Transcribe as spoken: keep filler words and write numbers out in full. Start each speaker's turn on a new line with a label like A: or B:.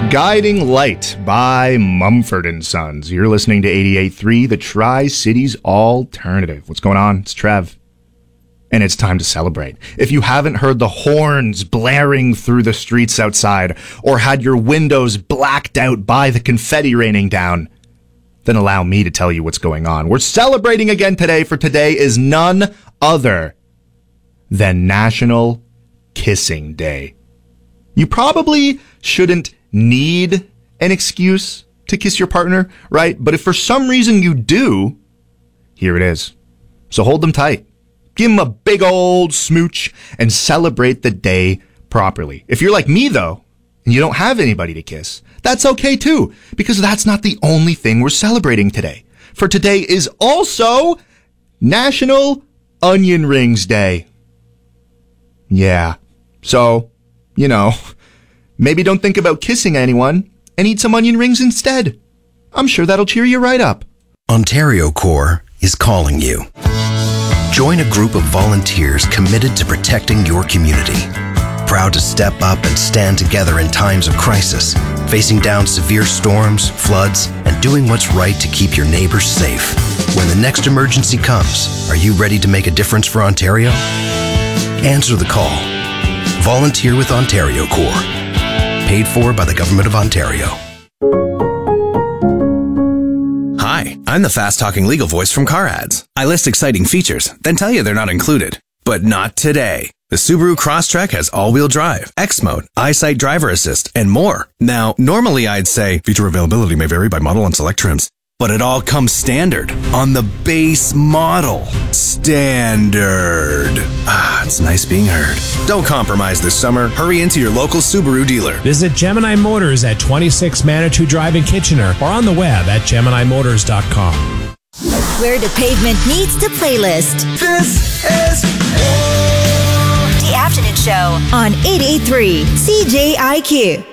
A: Guiding Light by Mumford and Sons. You're listening to eighty-eight point three, the Tri-Cities Alternative. What's going on? It's Trev. And it's time to celebrate. If you haven't heard the horns blaring through the streets outside, or had your windows blacked out by the confetti raining down, then allow me to tell you what's going on. We're celebrating again today, for today is none other than National Kissing Day. You probably shouldn't need an excuse to kiss your partner, right? But if for some reason you do, here it is. So hold them tight. Give them a big old smooch and celebrate the day properly. If you're like me, though, and you don't have anybody to kiss, that's okay too, because that's not the only thing we're celebrating today. For today is also National Onion Rings Day. Yeah. So, you know, maybe don't think about kissing anyone and eat some onion rings instead. I'm sure that'll cheer you right up.
B: Ontario Corps is calling you. Join a group of volunteers committed to protecting your community. Proud to step up and stand together in times of crisis, facing down severe storms, floods, and doing what's right to keep your neighbors safe. When the next emergency comes, are you ready to make a difference for Ontario? Answer the call. Volunteer with Ontario Corps. Paid for by the Government of Ontario.
C: Hi, I'm the fast-talking legal voice from Car Ads. I list exciting features, then tell you they're not included. But not today. The Subaru Crosstrek has all-wheel drive, X-Mode, EyeSight driver assist, and more. Now, normally I'd say feature availability may vary by model and select trims. But it all comes standard on the base model. Standard. Ah, it's nice being heard. Don't compromise this summer. Hurry into your local Subaru dealer.
D: Visit Gemini Motors at twenty-six Manitou Drive in Kitchener or on the web at gemini motors dot com.
E: Where the pavement meets the playlist.
F: This is
E: The Afternoon Show on eighty-eight point three C J I Q.